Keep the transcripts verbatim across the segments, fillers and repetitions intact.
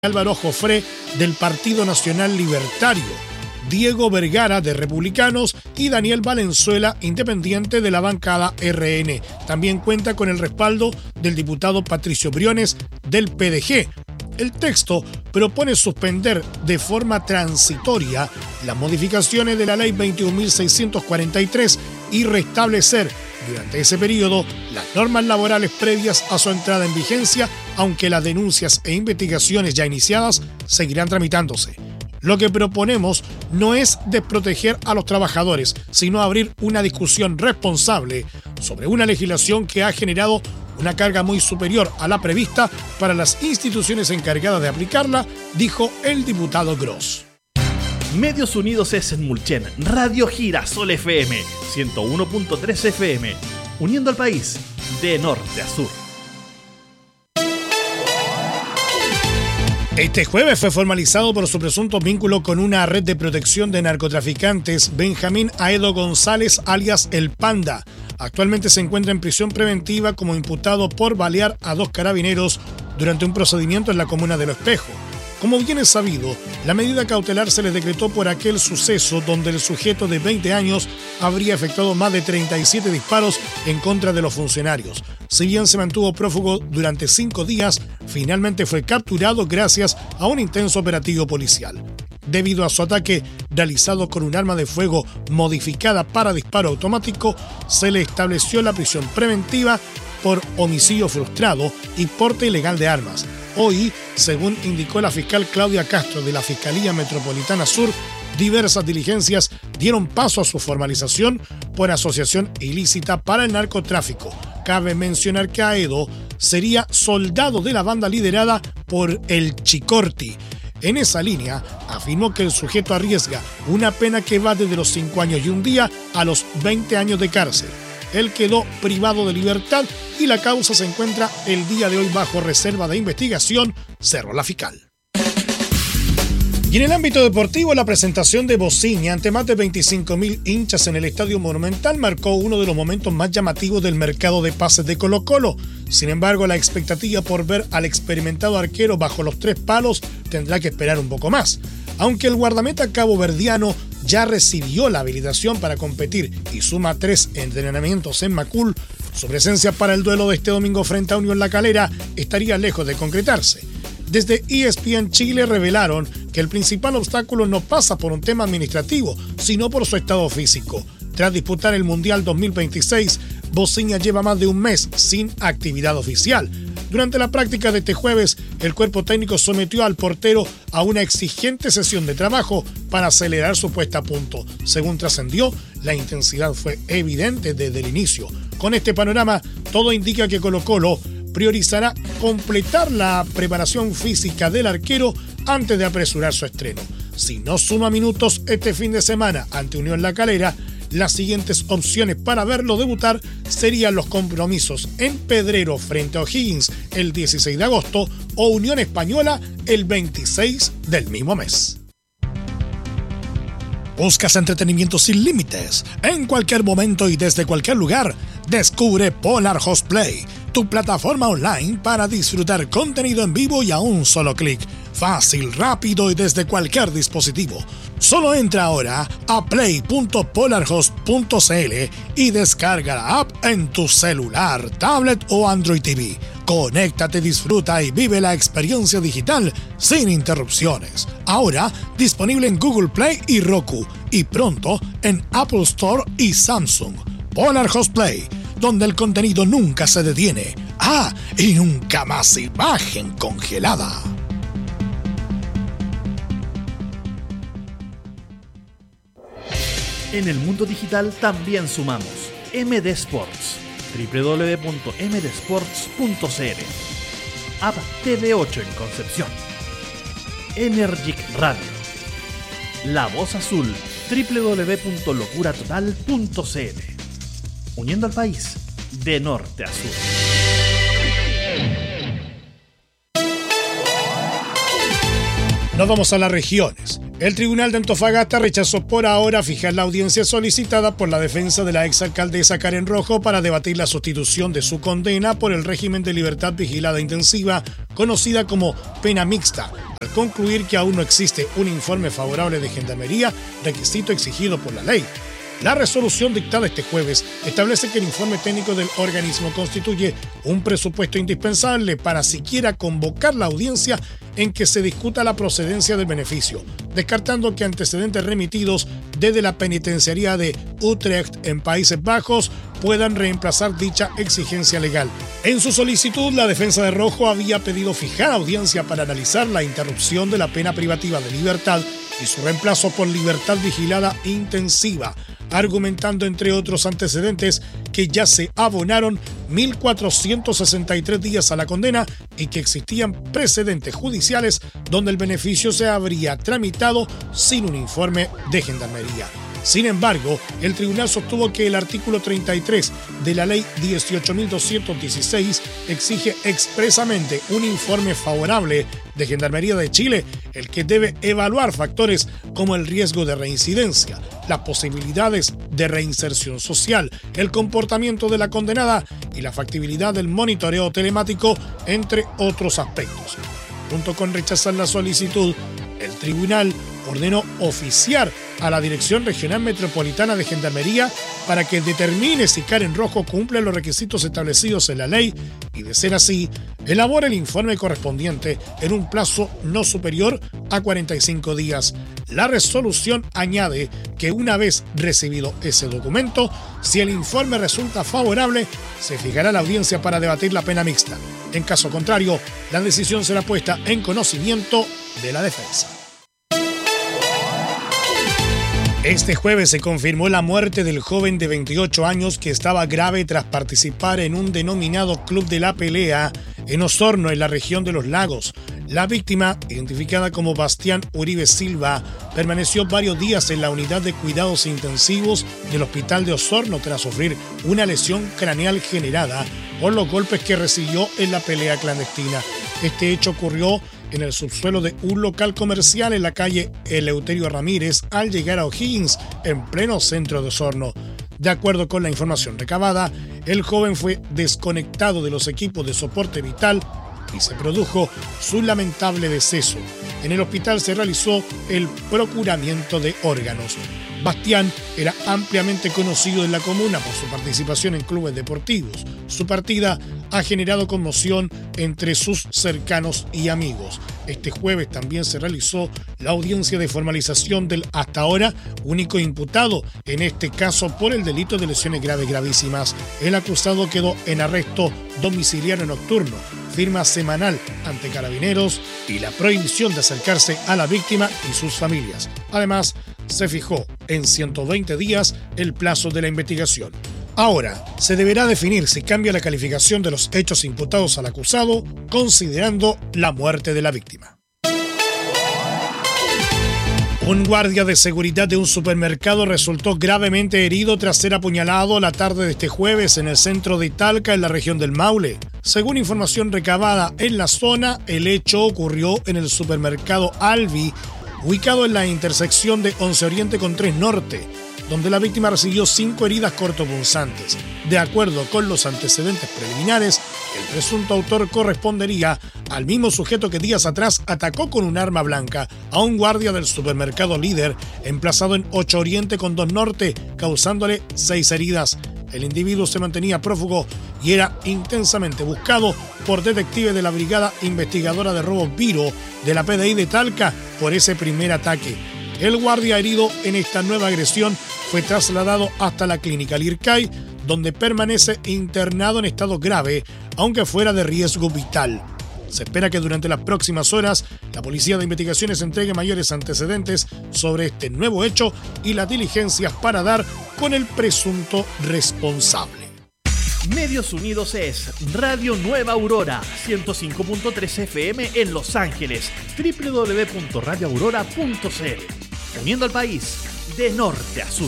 Álvaro Jofré del Partido Nacional Libertario, Diego Vergara de Republicanos y Daniel Valenzuela, independiente de la bancada R N. También cuenta con el respaldo del diputado Patricio Briones del P D G. El texto propone suspender de forma transitoria las modificaciones de la Ley veintiún mil seiscientos cuarenta y tres y restablecer durante ese periodo las normas laborales previas a su entrada en vigencia, aunque las denuncias e investigaciones ya iniciadas seguirán tramitándose. Lo que proponemos no es desproteger a los trabajadores, sino abrir una discusión responsable sobre una legislación que ha generado una carga muy superior a la prevista para las instituciones encargadas de aplicarla, dijo el diputado Gross. Medios Unidos es en Mulchen, Radio Girasol F M, ciento uno punto tres F M, uniendo al país de norte a sur. Este jueves fue formalizado por su presunto vínculo con una red de protección de narcotraficantes Benjamín Aedo González, alias El Panda. Actualmente se encuentra en prisión preventiva como imputado por balear a dos carabineros durante un procedimiento en la comuna de Lo Espejo. Como bien es sabido, la medida cautelar se le decretó por aquel suceso donde el sujeto de veinte años habría efectuado más de treinta y siete disparos en contra de los funcionarios. Si bien se mantuvo prófugo durante cinco días, finalmente fue capturado gracias a un intenso operativo policial. Debido a su ataque realizado con un arma de fuego modificada para disparo automático, se le estableció la prisión preventiva por homicidio frustrado y porte ilegal de armas. Hoy, según indicó la fiscal Claudia Castro de la Fiscalía Metropolitana Sur, diversas diligencias dieron paso a su formalización por asociación ilícita para el narcotráfico. Cabe mencionar que Aedo sería soldado de la banda liderada por el Chicorti. En esa línea, afirmó que el sujeto arriesga una pena que va desde los cinco años y un día a los veinte años de cárcel. Él quedó privado de libertad y la causa se encuentra el día de hoy bajo reserva de investigación, cerró la fiscal. Y en el ámbito deportivo, la presentación de Bociña ante más de veinticinco mil hinchas en el Estadio Monumental marcó uno de los momentos más llamativos del mercado de pases de Colo-Colo. Sin embargo, la expectativa por ver al experimentado arquero bajo los tres palos tendrá que esperar un poco más. Aunque el guardameta caboverdiano ya recibió la habilitación para competir y suma tres entrenamientos en Macul, su presencia para el duelo de este domingo frente a Unión La Calera estaría lejos de concretarse. Desde E S P N Chile revelaron que el principal obstáculo no pasa por un tema administrativo, sino por su estado físico. Tras disputar el Mundial dos mil veintiséis, Bociña lleva más de un mes sin actividad oficial. Durante la práctica de este jueves, el cuerpo técnico sometió al portero a una exigente sesión de trabajo para acelerar su puesta a punto. Según trascendió, la intensidad fue evidente desde el inicio. Con este panorama, todo indica que Colo-Colo priorizará completar la preparación física del arquero antes de apresurar su estreno. Si no suma minutos este fin de semana ante Unión La Calera, las siguientes opciones para verlo debutar serían los compromisos en Pedrero frente a O'Higgins el dieciséis de agosto o Unión Española el veintiséis del mismo mes. ¿Buscas entretenimiento sin límites? En cualquier momento y desde cualquier lugar, descubre Polar Host Play, tu plataforma online para disfrutar contenido en vivo y a un solo clic. Fácil, rápido y desde cualquier dispositivo. Solo entra ahora a play punto polarhost punto c l y descarga la app en tu celular, tablet o Android T V. Conéctate, disfruta y vive la experiencia digital sin interrupciones. Ahora disponible en Google Play y Roku y pronto en Apple Store y Samsung. Polar Host Play, donde el contenido nunca se detiene. Ah, y nunca más imagen congelada. En el mundo digital también sumamos M D Sports, doble u doble u doble u punto m d sports punto c l, App T V ocho en Concepción, Energic Radio, La Voz Azul, doble u doble u doble u punto locura total punto c l, uniendo al país de norte a sur. Nos vamos a las regiones. El Tribunal de Antofagasta rechazó por ahora fijar la audiencia solicitada por la defensa de la exalcaldesa Karen Rojo para debatir la sustitución de su condena por el régimen de libertad vigilada intensiva, conocida como pena mixta, al concluir que aún no existe un informe favorable de Gendarmería, requisito exigido por la ley. La resolución dictada este jueves establece que el informe técnico del organismo constituye un presupuesto indispensable para siquiera convocar la audiencia en que se discuta la procedencia del beneficio, descartando que antecedentes remitidos desde la penitenciaría de Utrecht en Países Bajos puedan reemplazar dicha exigencia legal. En su solicitud, la defensa de Rojo había pedido fijar audiencia para analizar la interrupción de la pena privativa de libertad y su reemplazo por libertad vigilada intensiva, argumentando entre otros antecedentes que ya se abonaron mil cuatrocientos sesenta y tres días a la condena y que existían precedentes judiciales donde el beneficio se habría tramitado sin un informe de Gendarmería. Sin embargo, el tribunal sostuvo que el artículo treinta y tres de la ley dieciocho mil doscientos dieciséis exige expresamente un informe favorable de Gendarmería de Chile, el que debe evaluar factores como el riesgo de reincidencia, las posibilidades de reinserción social, el comportamiento de la condenada y la factibilidad del monitoreo telemático, entre otros aspectos. Junto con rechazar la solicitud, el tribunal ordenó oficiar a la Dirección Regional Metropolitana de Gendarmería para que determine si Karen Rojo cumple los requisitos establecidos en la ley y, de ser así, elabore el informe correspondiente en un plazo no superior a cuarenta y cinco días. La resolución añade que una vez recibido ese documento, si el informe resulta favorable, se fijará la audiencia para debatir la pena mixta. En caso contrario, la decisión será puesta en conocimiento de la defensa. Este jueves se confirmó la muerte del joven de veintiocho años que estaba grave tras participar en un denominado Club de la Pelea en Osorno, en la región de Los Lagos. La víctima, identificada como Bastián Uribe Silva, permaneció varios días en la unidad de cuidados intensivos del Hospital de Osorno tras sufrir una lesión craneal generada por los golpes que recibió en la pelea clandestina. Este hecho ocurrió en el subsuelo de un local comercial en la calle Eleuterio Ramírez al llegar a O'Higgins, en pleno centro de Osorno. De acuerdo con la información recabada, el joven fue desconectado de los equipos de soporte vital y se produjo su lamentable deceso. En el hospital se realizó el procuramiento de órganos. Bastián era ampliamente conocido en la comuna por su participación en clubes deportivos. Su partida ha generado conmoción entre sus cercanos y amigos. Este jueves también se realizó la audiencia de formalización del hasta ahora único imputado en este caso por el delito de lesiones graves gravísimas. El acusado quedó en arresto domiciliario nocturno, firma semanal ante Carabineros y la prohibición de acercarse a la víctima y sus familias. Además, se fijó en ciento veinte días el plazo de la investigación. Ahora, se deberá definir si cambia la calificación de los hechos imputados al acusado, considerando la muerte de la víctima. Un guardia de seguridad de un supermercado resultó gravemente herido tras ser apuñalado la tarde de este jueves en el centro de Talca, en la región del Maule. Según información recabada en la zona, el hecho ocurrió en el supermercado Albi, ubicado en la intersección de once Oriente con tres Norte, donde la víctima recibió cinco heridas cortopunzantes. De acuerdo con los antecedentes preliminares, el presunto autor correspondería al mismo sujeto que días atrás atacó con un arma blanca a un guardia del supermercado Líder, emplazado en ocho Oriente con dos Norte, causándole seis heridas. El individuo se mantenía prófugo y era intensamente buscado por detectives de la Brigada Investigadora de Robos Viro de la P D I de Talca por ese primer ataque. El guardia herido en esta nueva agresión fue trasladado hasta la clínica Lircay, donde permanece internado en estado grave, aunque fuera de riesgo vital. Se espera que durante las próximas horas la Policía de Investigaciones entregue mayores antecedentes sobre este nuevo hecho y las diligencias para dar con el presunto responsable. Medios Unidos es Radio Nueva Aurora, ciento cinco punto tres F M en Los Ángeles, doble u doble u doble u punto radio aurora punto c l. Uniendo al país de norte a sur.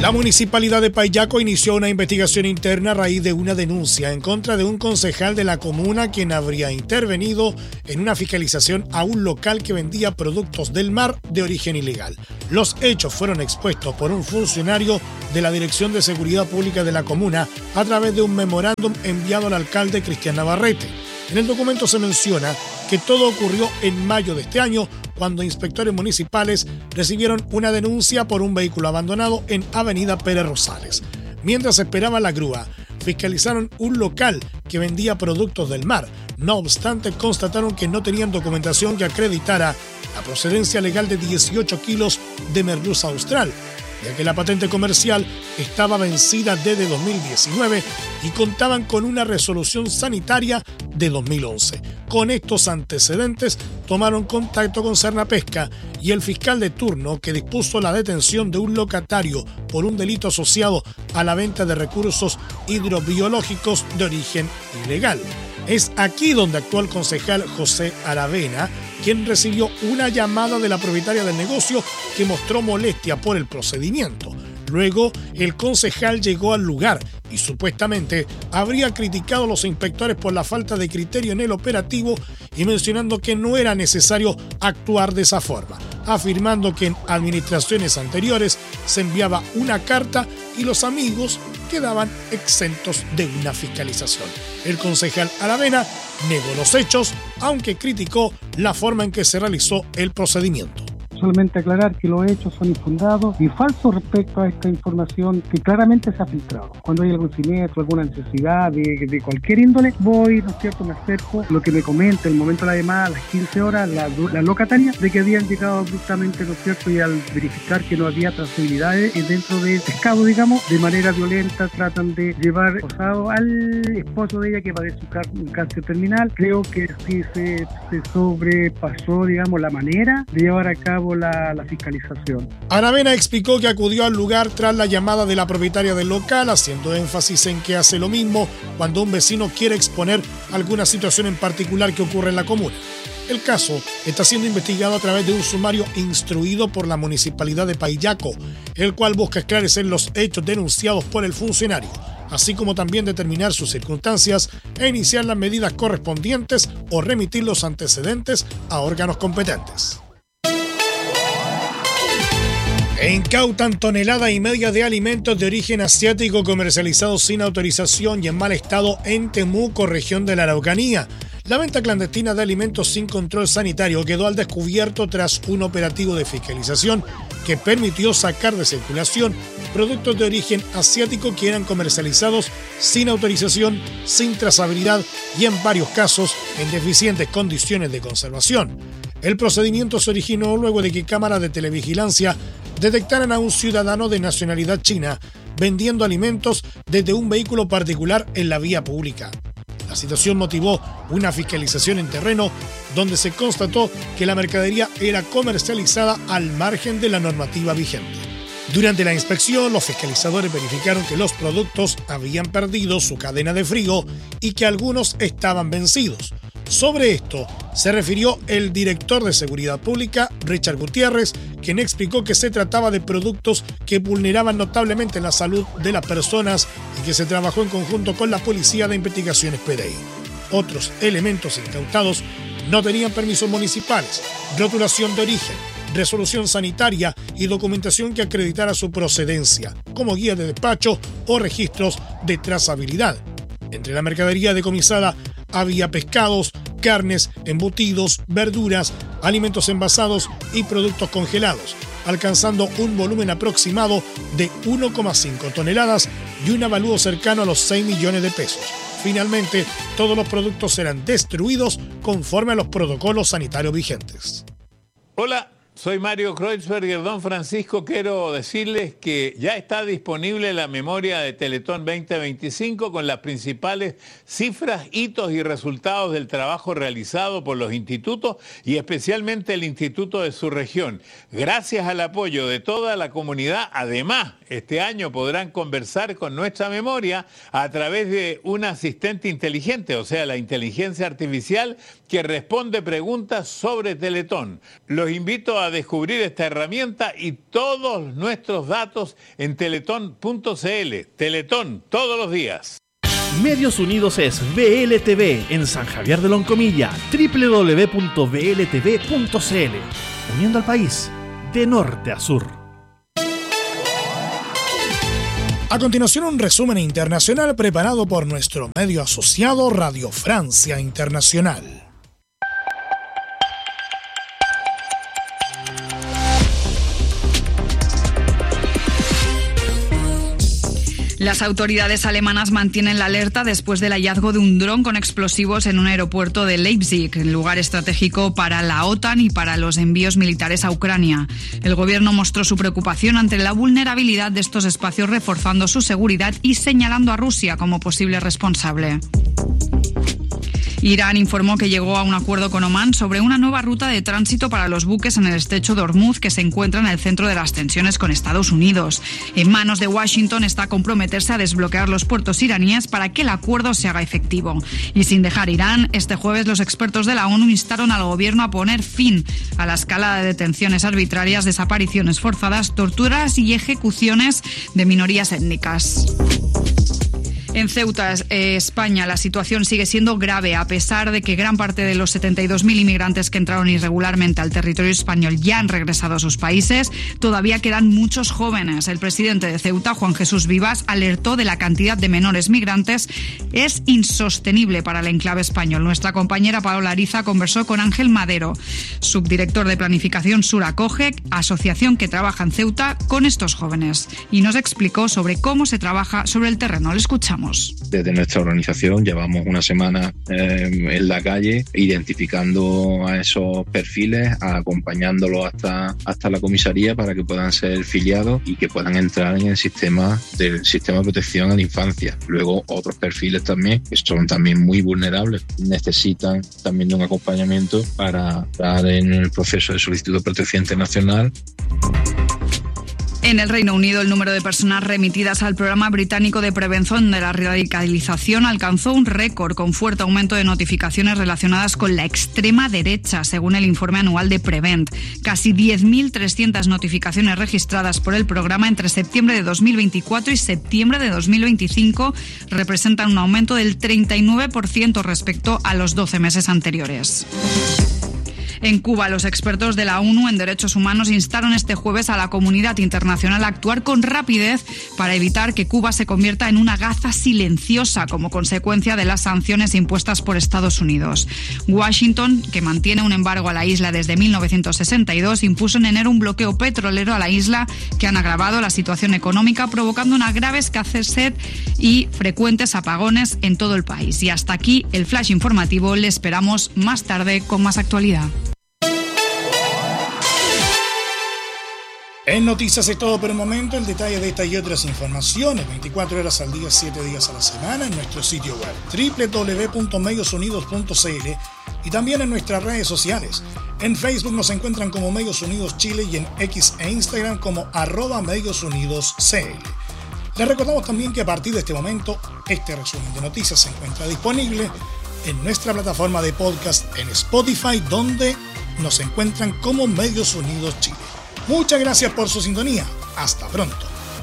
La Municipalidad de Payaco inició una investigación interna a raíz de una denuncia en contra de un concejal de la comuna quien habría intervenido en una fiscalización a un local que vendía productos del mar de origen ilegal. Los hechos fueron expuestos por un funcionario de la Dirección de Seguridad Pública de la comuna a través de un memorándum enviado al alcalde Cristian Navarrete. En el documento se menciona que todo ocurrió en mayo de este año, cuando inspectores municipales recibieron una denuncia por un vehículo abandonado en Avenida Pérez Rosales. Mientras esperaba la grúa, fiscalizaron un local que vendía productos del mar. No obstante, constataron que no tenían documentación que acreditara la procedencia legal de dieciocho kilos de merluza austral, ya que la patente comercial estaba vencida desde dos mil diecinueve y contaban con una resolución sanitaria de dos mil once. Con estos antecedentes, tomaron contacto con Cernapesca y el fiscal de turno que dispuso la detención de un locatario por un delito asociado a la venta de recursos hidrobiológicos de origen ilegal. Es aquí donde actuó el concejal José Aravena, quien recibió una llamada de la propietaria del negocio que mostró molestia por el procedimiento. Luego, el concejal llegó al lugar y supuestamente habría criticado a los inspectores por la falta de criterio en el operativo y mencionando que no era necesario actuar de esa forma, afirmando que en administraciones anteriores se enviaba una carta y los amigos quedaban exentos de una fiscalización. El concejal Aravena negó los hechos, aunque criticó la forma en que se realizó el procedimiento. Solamente aclarar que los hechos son infundados y falsos respecto a esta información que claramente se ha filtrado. Cuando hay algún siniestro, alguna necesidad de, de cualquier índole, voy, ¿no es cierto?, me acerco. Lo que me comenta en el momento de la llamada, a las quince horas, la, la locataria, de que habían llegado abruptamente, ¿no es cierto?, y al verificar que no había trazabilidades dentro del pescado, digamos, de manera violenta tratan de llevar posado al esposo de ella que padece un cáncer terminal. Creo que sí se, se sobrepasó, digamos, la manera de llevar a cabo La, la fiscalización. Aravena explicó que acudió al lugar tras la llamada de la propietaria del local, haciendo énfasis en que hace lo mismo cuando un vecino quiere exponer alguna situación en particular que ocurre en la comuna. El caso está siendo investigado a través de un sumario instruido por la Municipalidad de Payaco, el cual busca esclarecer los hechos denunciados por el funcionario, así como también determinar sus circunstancias e iniciar las medidas correspondientes o remitir los antecedentes a órganos competentes. Incautan tonelada y media de alimentos de origen asiático comercializados sin autorización y en mal estado en Temuco, región de la Araucanía. La venta clandestina de alimentos sin control sanitario quedó al descubierto tras un operativo de fiscalización que permitió sacar de circulación productos de origen asiático que eran comercializados sin autorización, sin trazabilidad y en varios casos en deficientes condiciones de conservación. El procedimiento se originó luego de que cámaras de televigilancia detectaran a un ciudadano de nacionalidad china vendiendo alimentos desde un vehículo particular en la vía pública. La situación motivó una fiscalización en terreno donde se constató que la mercadería era comercializada al margen de la normativa vigente. Durante la inspección, los fiscalizadores verificaron que los productos habían perdido su cadena de frío y que algunos estaban vencidos. Sobre esto se refirió el director de Seguridad Pública, Richard Gutiérrez, quien explicó que se trataba de productos que vulneraban notablemente la salud de las personas y que se trabajó en conjunto con la Policía de Investigaciones P D I. Otros elementos incautados no tenían permisos municipales, rotulación de origen, resolución sanitaria y documentación que acreditara su procedencia, como guía de despacho o registros de trazabilidad. Entre la mercadería decomisada había pescados, carnes, embutidos, verduras, alimentos envasados y productos congelados, alcanzando un volumen aproximado de uno coma cinco toneladas y un avalúo cercano a los seis millones de pesos. Finalmente, todos los productos serán destruidos conforme a los protocolos sanitarios vigentes. Hola, soy Mario Kreutzberger. Don Francisco, quiero decirles que ya está disponible la memoria de Teletón veinte veinticinco con las principales cifras, hitos y resultados del trabajo realizado por los institutos y especialmente el instituto de su región. Gracias al apoyo de toda la comunidad, además, este año podrán conversar con nuestra memoria a través de un asistente inteligente, o sea, la inteligencia artificial que responde preguntas sobre Teletón. Los invito a a descubrir esta herramienta y todos nuestros datos en teletón punto c l. Teletón, todos los días. Medios Unidos es V L T V en San Javier de Loncomilla, doble u doble u doble u punto v l t v punto c l. Uniendo al país de norte a sur. A continuación, un resumen internacional preparado por nuestro medio asociado Radio Francia Internacional. Las autoridades alemanas mantienen la alerta después del hallazgo de un dron con explosivos en un aeropuerto de Leipzig, lugar estratégico para la OTAN y para los envíos militares a Ucrania. El gobierno mostró su preocupación ante la vulnerabilidad de estos espacios, reforzando su seguridad y señalando a Rusia como posible responsable. Irán informó que llegó a un acuerdo con Omán sobre una nueva ruta de tránsito para los buques en el estrecho de Hormuz, que se encuentra en el centro de las tensiones con Estados Unidos. En manos de Washington está comprometerse a desbloquear los puertos iraníes para que el acuerdo se haga efectivo. Y sin dejar Irán, este jueves los expertos de la ONU instaron al gobierno a poner fin a la escalada de detenciones arbitrarias, desapariciones forzadas, torturas y ejecuciones de minorías étnicas. En Ceuta, eh, España, la situación sigue siendo grave, a pesar de que gran parte de los setenta y dos mil inmigrantes que entraron irregularmente al territorio español ya han regresado a sus países. Todavía quedan muchos jóvenes. El presidente de Ceuta, Juan Jesús Vivas, alertó de la cantidad de menores migrantes. Es insostenible para el enclave español. Nuestra compañera Paola Ariza conversó con Ángel Madero, subdirector de Planificación Sur Acoge, asociación que trabaja en Ceuta con estos jóvenes, y nos explicó sobre cómo se trabaja sobre el terreno. Le escuchamos. Desde nuestra organización llevamos una semana eh, en la calle identificando a esos perfiles, acompañándolos hasta, hasta la comisaría para que puedan ser filiados y que puedan entrar en el sistema del sistema de protección a la infancia. Luego otros perfiles también que son también muy vulnerables, necesitan también de un acompañamiento para estar en el proceso de solicitud de protección internacional. En el Reino Unido, el número de personas remitidas al programa británico de prevención de la radicalización alcanzó un récord, con fuerte aumento de notificaciones relacionadas con la extrema derecha, según el informe anual de Prevent. Casi diez mil trescientas notificaciones registradas por el programa entre septiembre de dos mil veinticuatro y septiembre de dos mil veinticinco representan un aumento del treinta y nueve por ciento respecto a los doce meses anteriores. En Cuba, los expertos de la ONU en Derechos Humanos instaron este jueves a la comunidad internacional a actuar con rapidez para evitar que Cuba se convierta en una Gaza silenciosa como consecuencia de las sanciones impuestas por Estados Unidos. Washington, que mantiene un embargo a la isla desde mil novecientos sesenta y dos, impuso en enero un bloqueo petrolero a la isla que han agravado la situación económica, provocando una grave escasez y frecuentes apagones en todo el país. Y hasta aquí el flash informativo. Le esperamos más tarde con más actualidad. En Noticias es todo por el momento. El detalle de estas y otras informaciones veinticuatro horas al día, siete días a la semana en nuestro sitio web doble u doble u doble u punto medios unidos punto c l y también en nuestras redes sociales. En Facebook nos encuentran como Medios Unidos Chile y en X e Instagram como arroba Medios Unidos C L. Les recordamos también que a partir de este momento este resumen de noticias se encuentra disponible en nuestra plataforma de podcast en Spotify, donde nos encuentran como Medios Unidos Chile. Muchas gracias por su sintonía. Hasta pronto.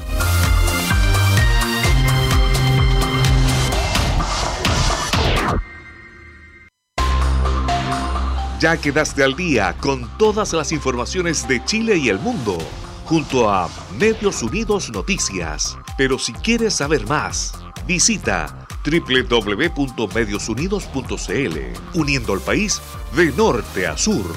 Ya quedaste al día con todas las informaciones de Chile y el mundo, junto a Medios Unidos Noticias. Pero si quieres saber más, visita doble u doble u doble u punto medios unidos punto c l, uniendo al país de norte a sur.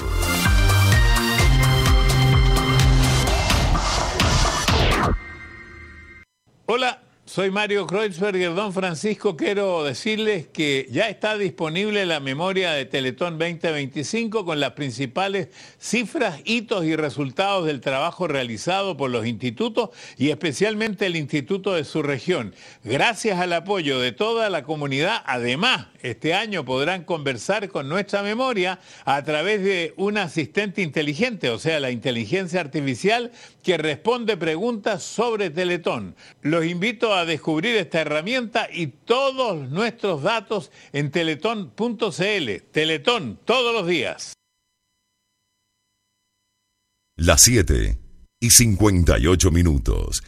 Hola, soy Mario Kreuzberger. Don Francisco, quiero decirles que ya está disponible la memoria de Teletón veinte veinticinco con las principales cifras, hitos y resultados del trabajo realizado por los institutos y especialmente el instituto de su región. Gracias al apoyo de toda la comunidad, además, este año podrán conversar con nuestra memoria a través de un asistente inteligente, o sea, la inteligencia artificial que responde preguntas sobre Teletón. Los invito a descubrir esta herramienta y todos nuestros datos en teletón punto c l. Teletón, todos los días. Las siete y cincuenta y ocho minutos.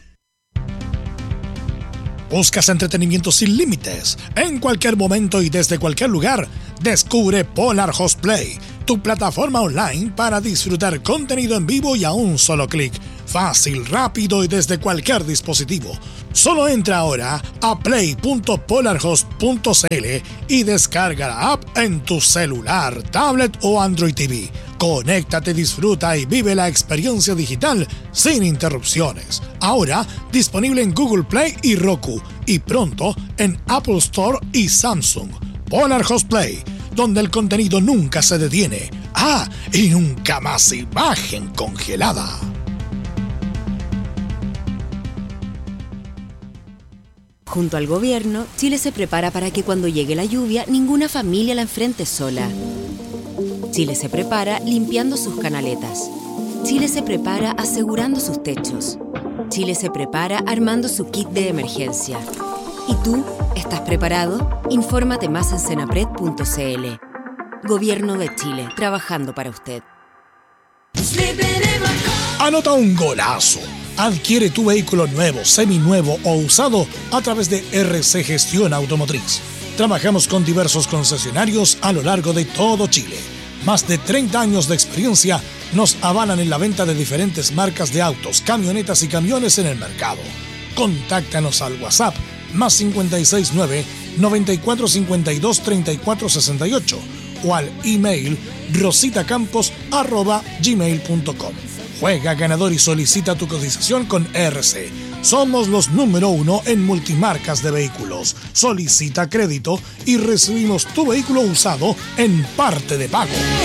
¿Buscas entretenimiento sin límites? En cualquier momento y desde cualquier lugar, descubre Polar Host Play, tu plataforma online para disfrutar contenido en vivo y a un solo clic. Fácil, rápido y desde cualquier dispositivo. Solo entra ahora a play punto polarhost punto c l y descarga la app en tu celular, tablet o Android T V. Conéctate, disfruta y vive la experiencia digital sin interrupciones. Ahora disponible en Google Play y Roku y pronto en Apple Store y Samsung. Polar Host Play, donde el contenido nunca se detiene. Ah, y nunca más imagen congelada. Junto al gobierno, Chile se prepara para que cuando llegue la lluvia, ninguna familia la enfrente sola. Chile se prepara limpiando sus canaletas. Chile se prepara asegurando sus techos. Chile se prepara armando su kit de emergencia. ¿Y tú? ¿Estás preparado? Infórmate más en senapred punto c l. Gobierno de Chile, trabajando para usted. Anota un golazo. Adquiere tu vehículo nuevo, seminuevo o usado a través de R C Gestión Automotriz. Trabajamos con diversos concesionarios a lo largo de todo Chile. Más de treinta años de experiencia nos avalan en la venta de diferentes marcas de autos, camionetas y camiones en el mercado. Contáctanos al WhatsApp más cinco seis nueve, nueve cuatro cinco dos, tres cuatro seis ocho o al email rositacampos arroba gmail punto com. Juega ganador y solicita tu cotización con R C. Somos los número uno en multimarcas de vehículos. Solicita crédito y recibimos tu vehículo usado en parte de pago.